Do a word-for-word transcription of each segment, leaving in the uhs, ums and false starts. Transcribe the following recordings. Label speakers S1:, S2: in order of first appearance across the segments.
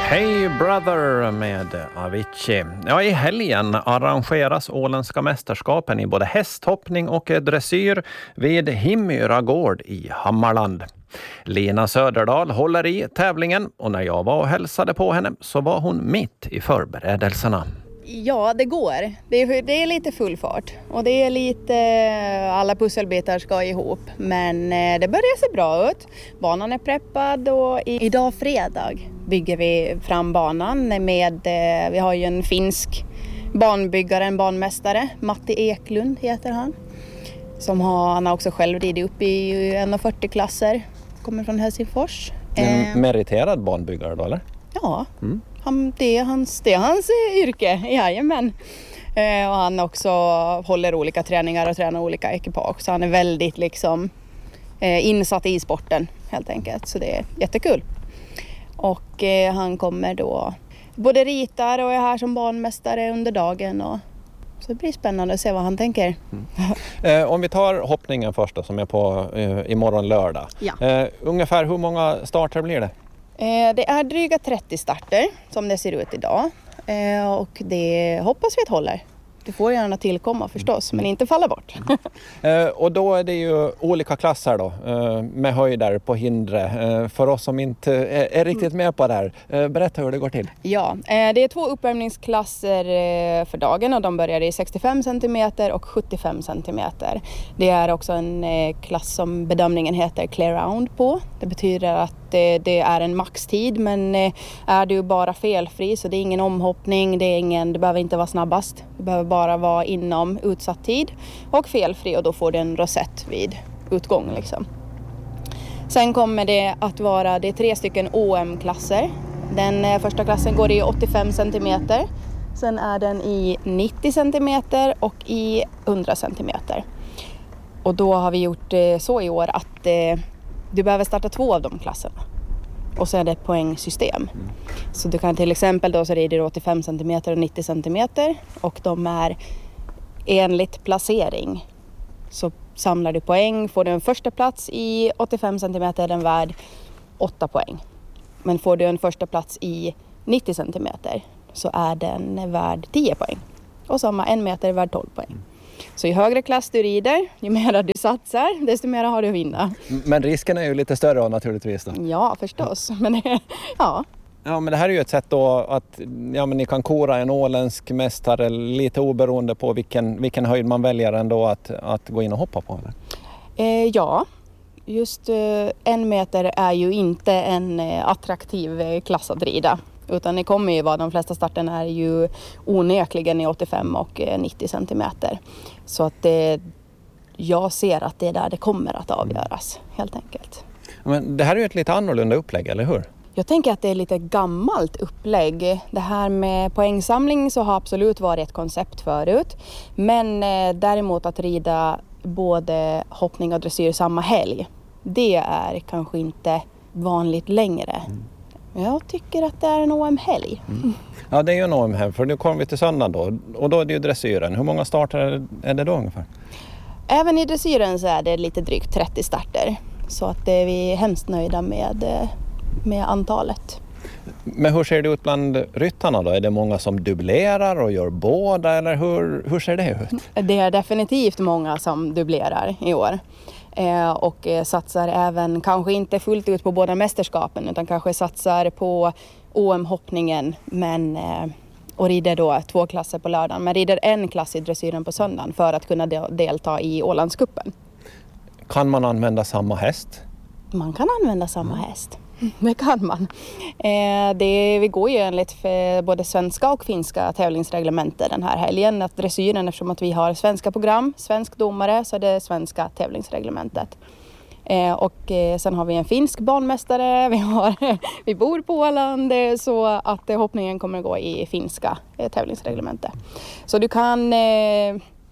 S1: Hey Brother med Avicii. Ja, i helgen arrangeras Åländska mästerskapen i både hästhoppning och dressyr vid Himmyra gård i Hammarland. Lina Söderdahl håller i tävlingen och när jag var och hälsade på henne så var hon mitt i förberedelserna.
S2: Ja, det går. Det är, det är lite full fart och det är lite, alla pusselbitar ska ihop. Men det börjar se bra ut. Banan är preppad och idag fredag bygger vi fram banan med, vi har ju en finsk banbyggare, en banmästare, Matti Eklund heter han. Som har, han har också själv ridit upp i en av fyrtio klasser, kommer från Helsingfors.
S1: En meriterad banbyggare då eller?
S2: Ja, mm. han, det, är hans, det är hans yrke, jajamän. Eh, och han också håller olika träningar och tränar olika ekipage. Så han är väldigt liksom eh, insatt i sporten helt enkelt. Så det är jättekul. Och eh, han kommer då både ritar och är här som banmästare under dagen. Och, så det blir spännande att se vad han tänker.
S1: Mm. Eh, om vi tar hoppningen först då, som är på eh, imorgon lördag.
S2: Ja.
S1: Eh, ungefär hur många starter blir det?
S2: Det är dryga trettio starter som det ser ut idag och det hoppas vi att håller. Det får gärna tillkomma förstås, men inte falla bort.
S1: Mm. Och då är det ju olika klasser då, med höjder på hindre. För oss som inte är riktigt med på det här, berätta hur det går till.
S2: Ja, det är två uppvärmningsklasser för dagen och de börjar i sextiofem centimeter och sjuttiofem centimeter. Det är också en klass som bedömningen heter clear round på. Det betyder att det är en maxtid, men är du bara felfri så det är ingen omhoppning, det är ingen, det behöver inte vara snabbast. Det behöver bara vara inom utsatt tid och felfri och då får du en rosett vid utgång liksom. Sen kommer det att vara, det är tre stycken O M-klasser. Den första klassen går i åttiofem centimeter. Sen är den i nittio centimeter och i hundra centimeter. Och då har vi gjort så i år att eh, du behöver starta två av de klasserna. Och så är det ett poängsystem. Mm. Så du kan till exempel då så rider du åttiofem centimeter och nittio centimeter. Och de är enligt placering. Så samlar du poäng. Får du en första plats i åttiofem centimeter är den värd åtta poäng. Men får du en första plats i nittio centimeter så är den värd tio poäng. Och samma en meter är värd tolv poäng. Mm. Så ju högre klass du rider, ju mer du satsar, desto mer har du att vinna.
S1: Men risken är ju lite större naturligtvis då.
S2: Ja, förstås. Men det, ja.
S1: Ja, men det här är ju ett sätt då att ja, men ni kan kora en åländsk mästare lite oberoende på vilken, vilken höjd man väljer ändå att, att gå in och hoppa på.
S2: Eh, ja, just eh, en meter är ju inte en eh, attraktiv klass att rida. Utan det kommer ju vara, de flesta starterna är ju onekligen i åttiofem och nittio centimeter. Så att det, jag ser att det är där det kommer att avgöras helt enkelt.
S1: Men det här är ju ett lite annorlunda upplägg, eller hur?
S2: Jag tänker att det är lite gammalt upplägg. Det här med poängsamling så har absolut varit ett koncept förut. Men eh, däremot att rida både hoppning och dressyr samma helg, det är kanske inte vanligt längre. Mm. Jag tycker att det är en O M-helg. Mm.
S1: Ja, det är ju en O M-helg, för nu kommer vi till söndag då. Och då är det ju dressyren. Hur många starter är det då ungefär?
S2: Även i dressyren så är det lite drygt trettio starter. Så att vi är hemskt nöjda med, med antalet.
S1: Men hur ser det ut bland ryttarna då? Är det många som dubblerar och gör båda, eller hur, hur ser det ut? Det
S2: är definitivt många som dubblerar i år. Eh, och eh, satsar även, kanske inte fullt ut på båda mästerskapen, utan kanske satsar på O M-hoppningen men, eh, och rider då två klasser på lördagen. Men rider en klass i dressyren på söndagen för att kunna de- delta i Ålandscupen.
S1: Kan man använda samma häst?
S2: Man kan använda samma mm. häst. Det kan man. Eh, det, vi går ju enligt både svenska och finska tävlingsreglementer den här helgen. Att dressyren, eftersom att vi har svenska program, svensk domare, så är det svenska tävlingsreglementet. Eh, och eh, sen har vi en finsk banmästare, vi, har, vi bor på Åland, så att eh, hoppningen kommer att gå i finska eh, tävlingsreglementet. Så du kan... Eh,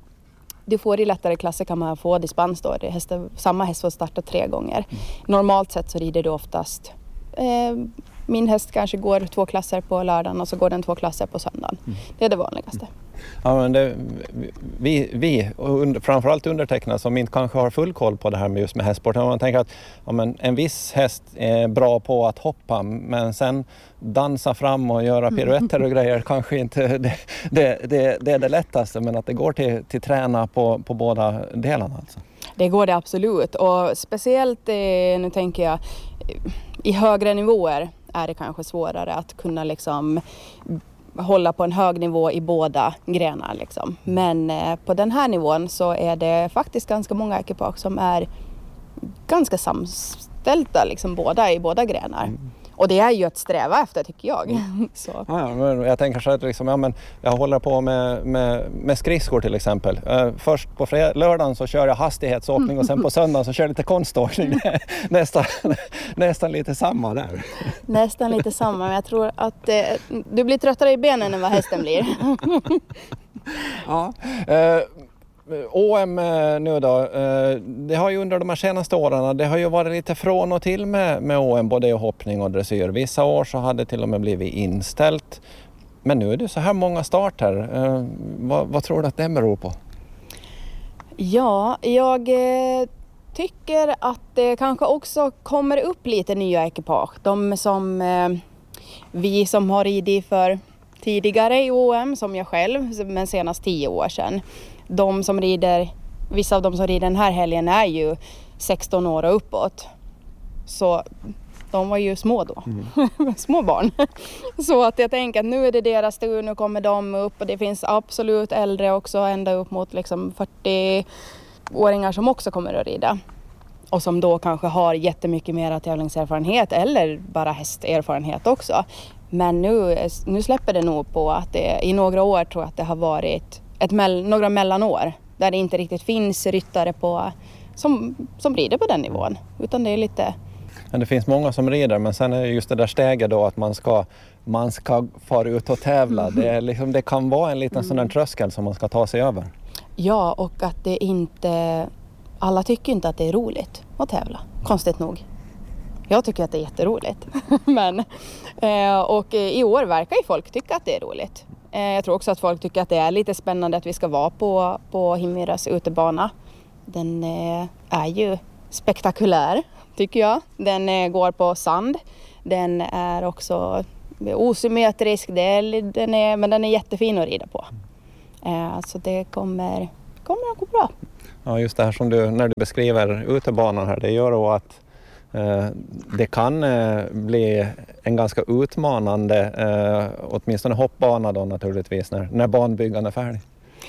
S2: Du får i lättare klasser kan man få dispens då. Hästen, samma häst får starta tre gånger. Mm. Normalt sett så rider du oftast. Eh, min häst kanske går två klasser på lördagen och så går den två klasser på söndagen. Mm. Det är det vanligaste.
S1: Ja, men det, vi, vi och under, framförallt undertecknade som inte kanske har full koll på det här med just med hästsport. Man tänker att ja, men en viss häst är bra på att hoppa, men sen dansa fram och göra piruetter och grejer kanske inte det, det, det, det är det lättaste, men att det går till, till träna på, på båda delarna alltså.
S2: Det går det absolut, och speciellt eh, nu tänker jag i högre nivåer är det kanske svårare att kunna liksom hålla på en hög nivå i båda grenar liksom. Men eh, på den här nivån så är det faktiskt ganska många ekipage som är ganska samställda liksom båda i båda grenar. Mm. Och det är ju att sträva efter tycker jag. Mm. Så.
S1: Ja, men jag tänker så att liksom, ja, men jag håller på med, med, med skridskor till exempel. Uh, först på fred- lördagen så kör jag hastighetsåkning och sen på söndagen så kör jag lite konståkning. nästan, nästan lite samma där. Nästan
S2: lite samma, men jag tror att eh, du blir tröttare i benen än vad hästen blir.
S1: Ja. Uh, O M nu då, det har ju under de här senaste åren, det har ju varit lite från och till med, med O M, både hoppning och dressyr. Vissa år så hade det till och med blivit inställt. Men nu är det så här många starter. Vad, vad tror du att det beror på?
S2: Ja, jag tycker att det kanske också kommer upp lite nya ekipage. De som vi som har ridit för tidigare i O M, som jag själv, men senast tio år sedan. De som rider, vissa av de som rider den här helgen är ju sexton år och uppåt. Så de var ju små då. Mm. Små barn. Så att jag tänker att nu är det deras tur, nu kommer de upp. Och det finns absolut äldre också, ända upp mot liksom fyrtio-åringar som också kommer att rida. Och som då kanske har jättemycket mer tävlingserfarenhet eller bara hästerfarenhet också. Men nu, nu släpper det nog på att det i några år tror jag att det har varit ett mell- några mellanår där det inte riktigt finns ryttare på, som, som rider på den nivån. Utan det är lite...
S1: Men det finns många som rider, men sen är det just det där steget då att man ska, man ska fara ut och tävla. Mm. Det, är liksom, det kan vara en liten mm. sån där tröskel som man ska ta sig över.
S2: Ja, och att det inte... Alla tycker inte att det är roligt att tävla, konstigt nog. Jag tycker att det är jätteroligt. men, eh, och i år verkar ju folk tycka att det är roligt. Jag tror också att folk tycker att det är lite spännande att vi ska vara på, på Himyras utebana. Den är ju spektakulär tycker jag. Den går på sand. Den är också osymmetrisk. Det är, den är, men den är jättefin att rida på. Så det kommer, kommer att gå bra.
S1: Ja, just det här som du, när du beskriver utebanan här, det gör då att det kan bli en ganska utmanande, åtminstone hoppbana då naturligtvis, när, när banbyggan är färdig.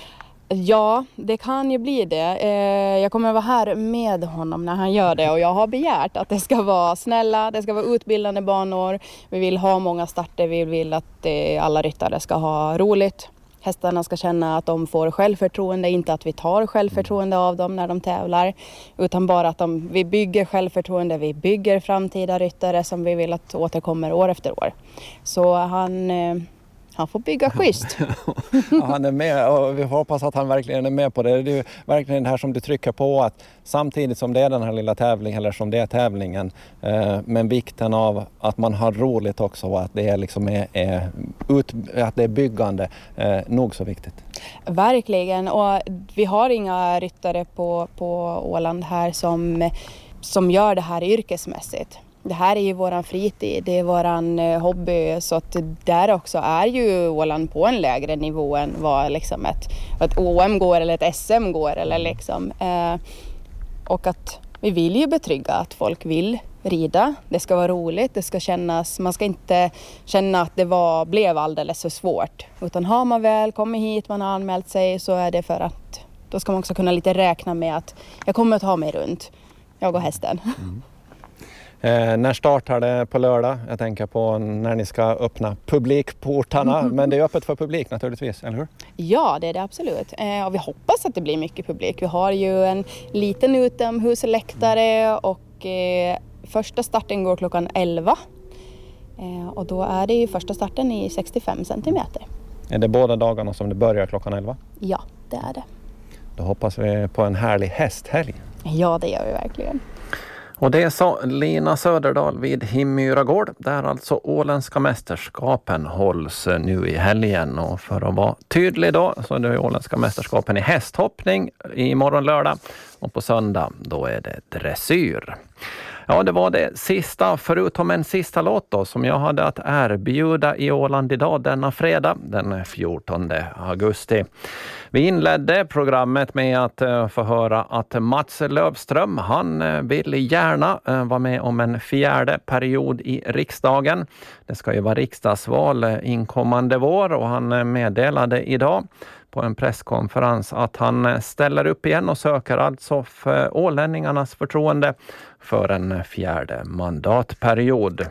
S2: Ja, det kan ju bli det. Jag kommer att vara här med honom när han gör det och jag har begärt att det ska vara snälla, det ska vara utbildande banor. Vi vill ha många starter, vi vill att alla ryttare ska ha roligt. Hästarna ska känna att de får självförtroende, inte att vi tar självförtroende av dem när de tävlar. Utan bara att de, vi bygger självförtroende, vi bygger framtida ryttare som vi vill att återkommer år efter år. Så han, han får bygga schysst.
S1: Ja, han är med och vi hoppas att han verkligen är med på det. Det är ju verkligen det här som du trycker på, att samtidigt som det är den här lilla tävlingen, eller som det är tävlingen, eh, men vikten av att man har roligt också och att det är, liksom är, är, ut, att det är byggande, eh, nog så viktigt.
S2: Verkligen, och vi har inga ryttare på, på Åland här som, som gör det här yrkesmässigt. Det här är ju våran fritid, det är våran hobby, så att där också är ju Åland på en lägre nivå än vad liksom ett, ett O M går eller ett S M går. Eller liksom. Eh, och att vi vill ju betrygga att folk vill rida, det ska vara roligt, det ska kännas, man ska inte känna att det var, blev alldeles för svårt. Utan har man väl kommit hit, man har anmält sig, så är det för att då ska man också kunna lite räkna med att jag kommer att ta mig runt, jag och hästen.
S1: Mm. Eh, när startar det på lördag? Jag tänker på när ni ska öppna publikportarna. Men det är öppet för publik naturligtvis, eller hur?
S2: Ja, det är det absolut. Eh, och vi hoppas att det blir mycket publik. Vi har ju en liten utomhusläktare och eh, första starten går klockan elva. Eh, och då är det ju första starten i sextiofem centimeter.
S1: Är det båda dagarna som det börjar klockan elva?
S2: Ja, det är det.
S1: Då hoppas vi på en härlig hästhelg.
S2: Ja, det gör vi verkligen.
S1: Och det sa Lina Söderdahl vid Himmyra gård, där alltså åländska mästerskapen hålls nu i helgen. Och för att vara tydlig då, så är det åländska mästerskapen i hästhoppning i morgon lördag, och på söndag då är det dressyr. Ja, det var det sista, förutom en sista låt då, som jag hade att erbjuda i Åland idag denna fredag, den fjortonde augusti. Vi inledde programmet med att uh, få höra att Mats Löfström, han uh, vill gärna uh, vara med om en fjärde period i riksdagen. Det ska ju vara riksdagsval uh, inkommande vår, och han uh, meddelade idag på en presskonferens att han ställer upp igen och söker alltså för ålänningarnas förtroende för en fjärde mandatperiod.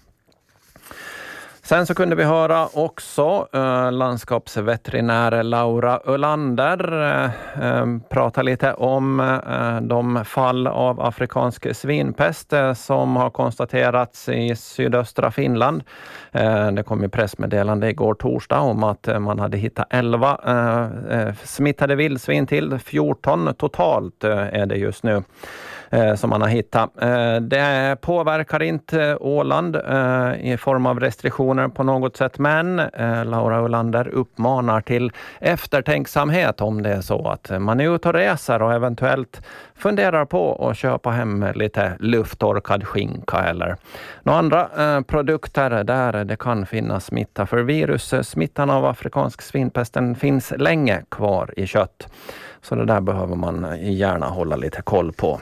S1: Sen så kunde vi höra också eh, landskapsveterinär Laura Ölander eh, prata lite om eh, de fall av afrikansk svinpest eh, som har konstaterats i sydöstra Finland. Eh, det kom ju pressmeddelande igår torsdag om att eh, man hade hittat elva eh, smittade vildsvin till, fjorton totalt eh, är det just nu som man har hittat. Det påverkar inte Åland i form av restriktioner på något sätt, men Laura Ölander uppmanar till eftertänksamhet om det är så att man är ute och reser och eventuellt funderar på att köpa hem lite lufttorkad skinka eller några andra produkter där det kan finnas smitta, för virus, smittan av afrikansk svinpesten finns länge kvar i kött. Så det där behöver man gärna hålla lite koll på.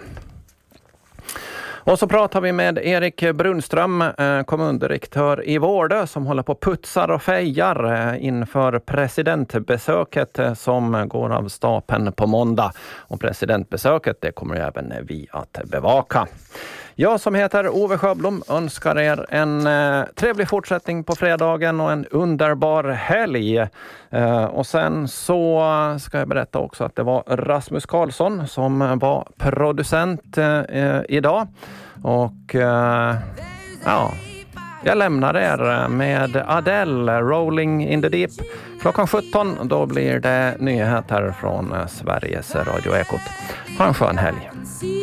S1: Och så pratar vi med Erik Brunström, kommundirektör i Vårdö, som håller på putsar och fejar inför presidentbesöket som går av stapeln på måndag. Och presidentbesöket, det kommer även vi att bevaka. Jag som heter Ove Sjöblom önskar er en eh, trevlig fortsättning på fredagen och en underbar helg. Eh, och sen så ska jag berätta också att det var Rasmus Karlsson som var producent eh, idag. Och eh, ja, jag lämnar er med Adele, Rolling in the Deep. Klockan sjutton, då blir det nyheter från Sveriges Radio Ekot. Ha en skön helg.